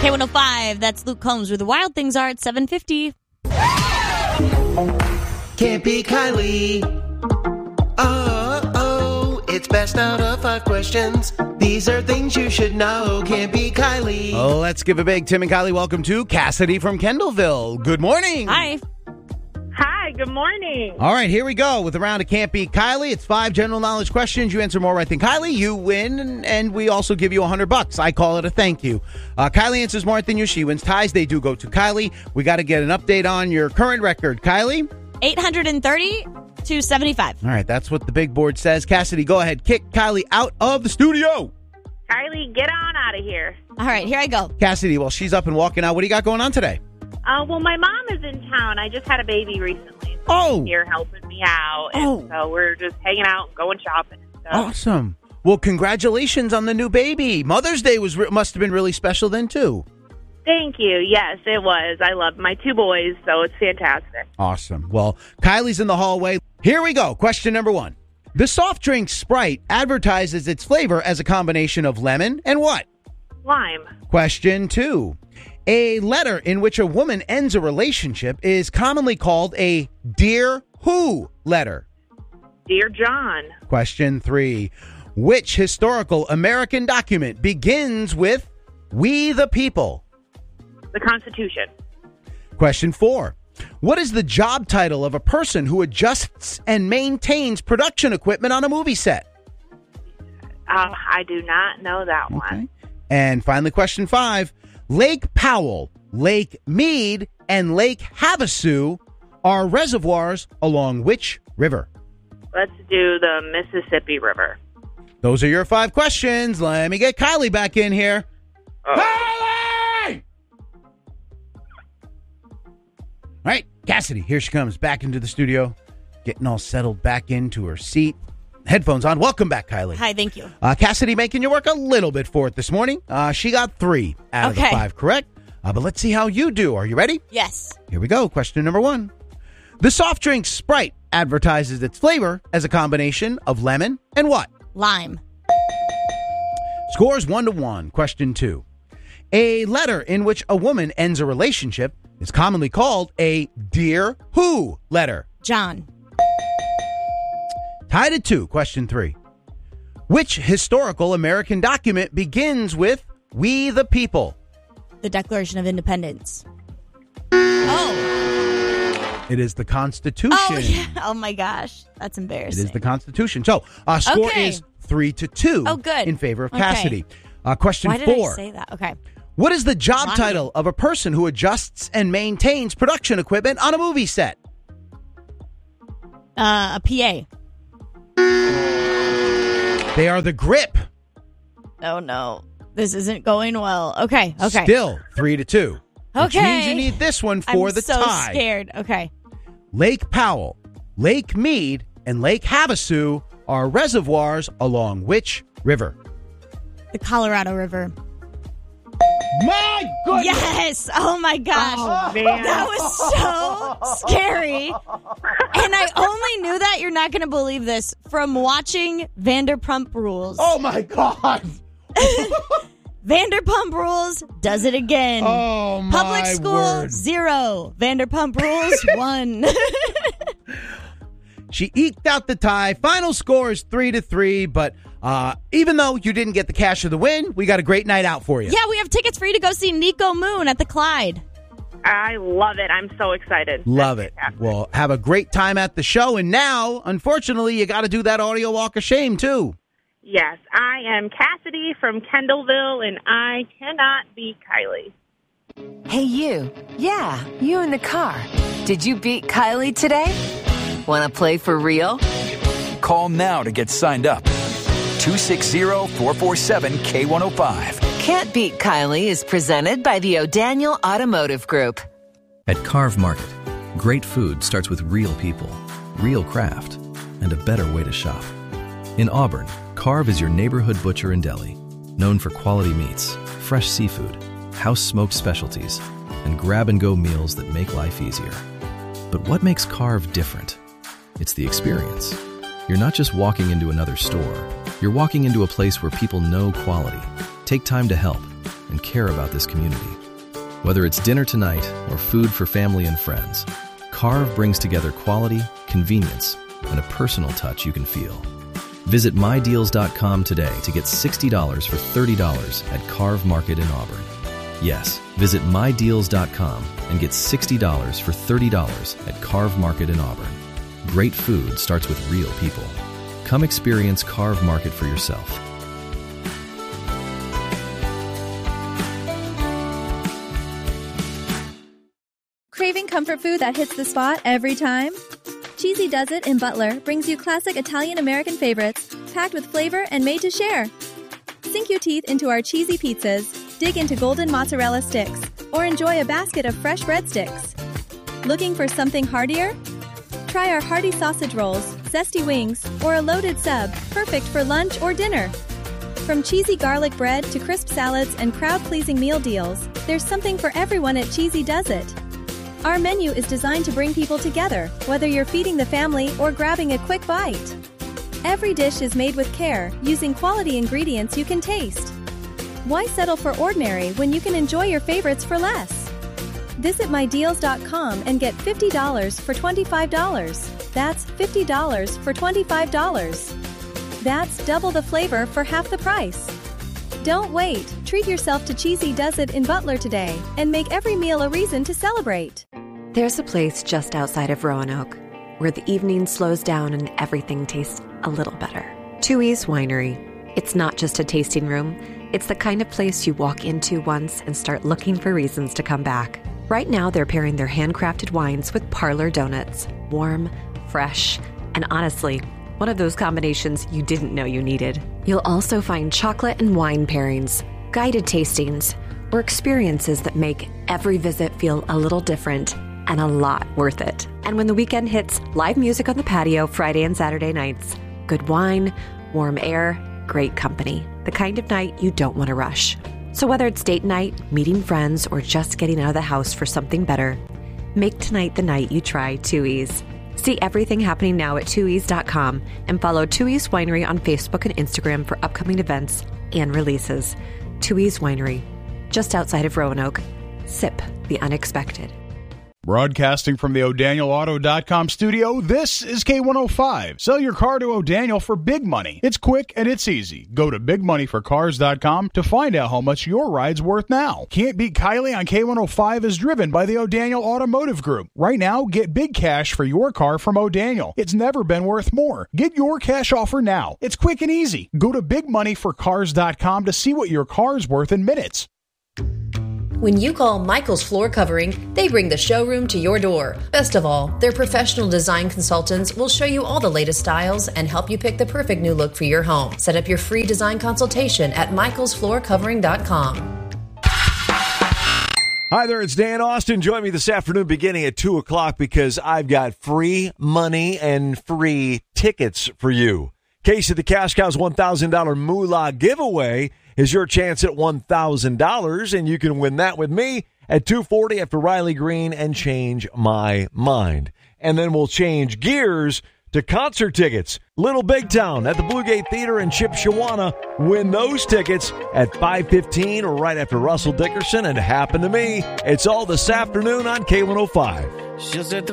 K105, that's Luke Combs, where the wild things are at 7:50. Can't be Kylie. Oh, it's best out of 5 questions. These are things you should know. Can't be Kylie. Oh, let's give a big Tim and Kylie welcome to Cassidy from Kendallville. Good morning. Hi. Hi, good morning. All right, here we go with a round of Can't Beat Kylie. It's 5 general knowledge questions. You answer more right than Kylie, you win, and we also give you $100. I call it a thank you. Kylie answers more than you. She wins. Ties, they do go to Kylie. We got to get an update on your current record. Kylie? 830 to 75. All right, that's what the big board says. Cassidy, go ahead. Kick Kylie out of the studio. Kylie, get on out of here. All right, here I go. Cassidy, well, she's up and walking out. What do you got going on today? Well, my mom is in town. I just had a baby recently. So Oh. she's here helping me out. Oh. And so we're just hanging out, going shopping and stuff. Awesome. Well, congratulations on the new baby. Mother's Day must have been really special then, too. Thank you. Yes, it was. I love my 2 boys, so it's fantastic. Awesome. Well, Kylie's in the hallway. Here we go. Question number 1. The soft drink Sprite advertises its flavor as a combination of lemon and what? Lime. Question 2. A letter in which a woman ends a relationship is commonly called a Dear Who letter. Dear John. Question 3. Which historical American document begins with We the People? The Constitution. Question 4. What is the job title of a person who adjusts and maintains production equipment on a movie set? I do not know that one. And finally, question 5. Lake Powell, Lake Mead, and Lake Havasu are reservoirs along which river? Let's do the Mississippi River. Those are your 5 questions. Let me get Kylie back in here. Kylie! All right, Cassidy, here she comes back into the studio, getting all settled back into her seat. Headphones on. Welcome back, Kylie. Hi, thank you. Cassidy making you work a little bit for it this morning. She got 3 out of the 5 correct. But let's see how you do. Are you ready? Yes. Here we go. Question number 1. The soft drink Sprite advertises its flavor as a combination of lemon and what? Lime. Scores 1-1. Question 2. A letter in which a woman ends a relationship is commonly called a Dear Who letter. John. Tied at 2. Question 3. Which historical American document begins with We the People? The Declaration of Independence. Oh. It is the Constitution. Oh, yeah. Oh my gosh. That's embarrassing. It is the Constitution. So, score is 3-2 Oh, good. in favor of Okay. Cassidy. Question Why 4. did I say that? Okay. What is the job title of a person who adjusts and maintains production equipment on a movie set? A PA. They are the grip. Oh, no. This isn't going well. Okay. Still 3-2. Which Okay. means you need this one for I'm the so tie. scared. Okay. Lake Powell, Lake Mead, and Lake Havasu are reservoirs along which river? The Colorado River. My goodness! Yes! Oh my gosh. Oh, man. That was so scary. And I only knew that, you're not going to believe this, from watching Vanderpump Rules. Oh my God! Vanderpump Rules does it again. Oh my Public school, word. 0. Vanderpump Rules, 1. She eked out the tie. Final score is 3-3, but even though you didn't get the cash of the win, we got a great night out for you. Yeah, we have tickets for you to go see Nico Moon at the Clyde. I love it. I'm so excited. Love That's it. fantastic. Well, have a great time at the show. And now, unfortunately, you got to do that audio walk of shame, too. Yes, I am Cassidy from Kendallville, and I cannot beat Kylie. Hey, you. Yeah, you in the car. Did you beat Kylie today? Want to play for real? Call now to get signed up. 260-447-K105. Can't Beat Kylie is presented by the O'Daniel Automotive Group. At Carve Market, great food starts with real people, real craft, and a better way to shop. In Auburn, Carve is your neighborhood butcher and deli, known for quality meats, fresh seafood, house-smoked specialties, and grab-and-go meals that make life easier. But what makes Carve different? It's the experience. You're not just walking into another store. You're walking into a place where people know quality, take time to help, and care about this community. Whether it's dinner tonight or food for family and friends, Carve brings together quality, convenience, and a personal touch you can feel. Visit MyDeals.com today to get $60 for $30 at Carve Market in Auburn. Yes, visit MyDeals.com and get $60 for $30 at Carve Market in Auburn. Great food starts with real people. Come experience Carve Market for yourself. Craving comfort food that hits the spot every time? Cheesy Does It in Butler brings you classic Italian-American favorites, packed with flavor and made to share. Sink your teeth into our cheesy pizzas, dig into golden mozzarella sticks, or enjoy a basket of fresh breadsticks. Looking for something heartier? Try our hearty sausage rolls, zesty wings, or a loaded sub, perfect for lunch or dinner. From cheesy garlic bread to crisp salads and crowd-pleasing meal deals, there's something for everyone at Cheesy Does It. Our menu is designed to bring people together, whether you're feeding the family or grabbing a quick bite. Every dish is made with care, using quality ingredients you can taste. Why settle for ordinary when you can enjoy your favorites for less? Visit MyDeals.com and get $50 for $25. That's $50 for $25. That's double the flavor for half the price. Don't wait. Treat yourself to Cheesy Does It in Butler today and make every meal a reason to celebrate. There's a place just outside of Roanoke where the evening slows down and everything tastes a little better. Tooheys Winery. It's not just a tasting room. It's the kind of place you walk into once and start looking for reasons to come back. Right now, they're pairing their handcrafted wines with parlor donuts. Warm, fresh, and honestly, one of those combinations you didn't know you needed. You'll also find chocolate and wine pairings, guided tastings, or experiences that make every visit feel a little different and a lot worth it. And when the weekend hits, live music on the patio Friday and Saturday nights. Good wine, warm air, great company. The kind of night you don't want to rush. So whether it's date night, meeting friends, or just getting out of the house for something better, make tonight the night you try Tooheys. See everything happening now at Tooheys.com and follow Tooheys Winery on Facebook and Instagram for upcoming events and releases. Tooheys Winery, just outside of Roanoke. Sip the unexpected. Broadcasting from the ODanielAuto.com studio, this is K105. Sell your car to O'Daniel for big money. It's quick and it's easy. Go to bigmoneyforcars.com to find out how much your ride's worth now. Can't Beat Kylie on K105 is driven by the O'Daniel Automotive Group. Right now, get big cash for your car from O'Daniel. It's never been worth more. Get your cash offer now. It's quick and easy. Go to bigmoneyforcars.com to see what your car's worth in minutes. When you call Michael's Floor Covering, they bring the showroom to your door. Best of all, their professional design consultants will show you all the latest styles and help you pick the perfect new look for your home. Set up your free design consultation at michaelsfloorcovering.com. Hi there, it's Dan Austin. Join me this afternoon beginning at 2 o'clock because I've got free money and free tickets for you. Case of the Cash Cows $1,000 Moolah giveaway is your chance at $1,000, and you can win that with me at 2:40 after Riley Green and Change My Mind. And then we'll change gears to concert tickets. Little Big Town at the Blue Gate Theater in Chipshawana. Win those tickets at 5:15 or right after Russell Dickerson and Happen to Me. It's all this afternoon on K105. She'll set the